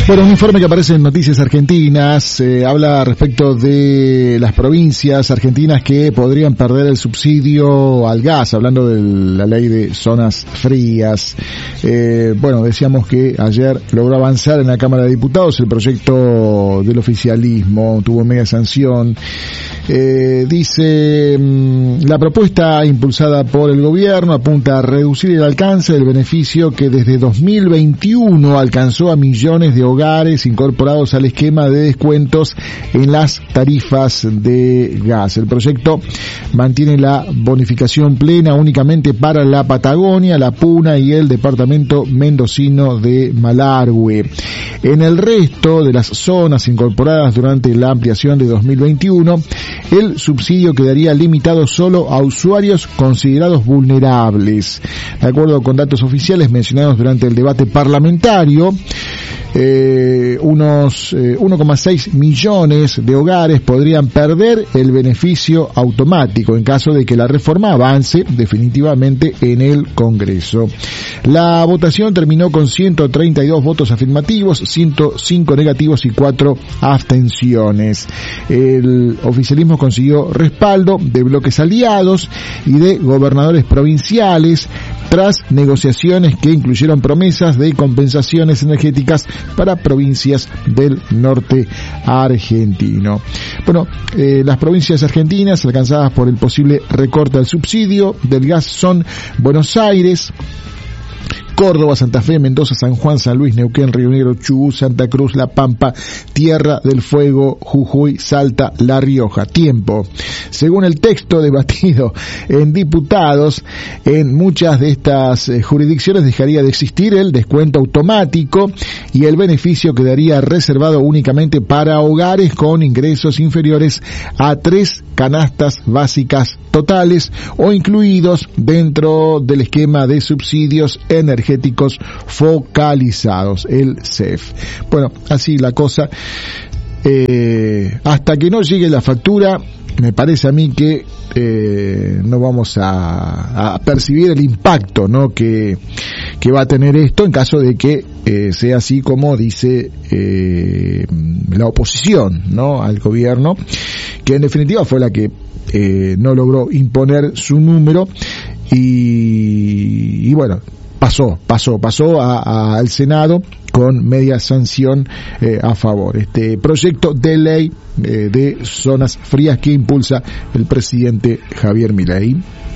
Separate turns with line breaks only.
Bueno, un informe que aparece en Noticias Argentinas habla respecto de las provincias argentinas que podrían perder el subsidio al gas, hablando de la ley de zonas frías. Bueno, decíamos que ayer logró avanzar en la Cámara de Diputados el proyecto del oficialismo, tuvo media sanción. Dice, la propuesta impulsada por el gobierno apunta a reducir el alcance del beneficio que desde 2021 alcanzó a millones de hogares incorporados al esquema de descuentos en las tarifas de gas. El proyecto mantiene la bonificación plena únicamente para la Patagonia, la Puna y el departamento mendocino de Malargüe. En el resto de las zonas incorporadas durante la ampliación de 2021, el subsidio quedaría limitado solo a usuarios considerados vulnerables. De acuerdo con datos oficiales mencionados durante el debate parlamentario, unos 1,6 millones de hogares podrían perder el beneficio automático en caso de que la reforma avance definitivamente en el Congreso. La votación terminó con 132 votos afirmativos, 105 negativos y 4 abstenciones. El oficialismo consiguió respaldo de bloques aliados y de gobernadores provinciales tras negociaciones que incluyeron promesas de compensaciones energéticas para provincias del norte argentino. Bueno, las provincias argentinas alcanzadas por el posible recorte al subsidio del gas son Buenos Aires, Córdoba, Santa Fe, Mendoza, San Juan, San Luis, Neuquén, Río Negro, Chubut, Santa Cruz, La Pampa, Tierra del Fuego, Jujuy, Salta, La Rioja. Tiempo. Según el texto debatido en diputados, en muchas de estas jurisdicciones dejaría de existir el descuento automático y el beneficio quedaría reservado únicamente para hogares con ingresos inferiores a 3 canastas básicas totales o incluidos dentro del esquema de subsidios energéticos focalizados, el CEF. Bueno, así la cosa. Hasta que no llegue la factura, me parece a mí que no vamos a percibir el impacto, ¿no?, que va a tener esto en caso de que sea así como dice la oposición, ¿no?, al gobierno, que en definitiva fue la que no logró imponer su número y bueno, pasó al Senado con media sanción a favor. Este proyecto de ley de zonas frías que impulsa el presidente Javier Milei.